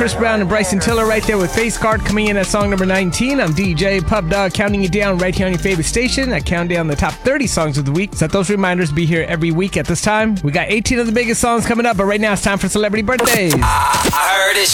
Chris Brown and Bryson Tiller right there with Face Card coming in at song number 19. I'm DJ Pub Dog counting you down right here on your favorite station. I count down the top 30 songs of the week. Set those reminders, be here every week at this time. We got 18 of the biggest songs coming up, but right now it's time for celebrity birthdays. I heard it.